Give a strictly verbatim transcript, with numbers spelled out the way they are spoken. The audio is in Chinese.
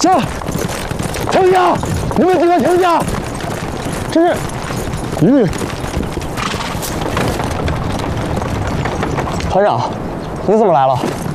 下！停下！你们几个停下！这是玉。团长，你怎么来了？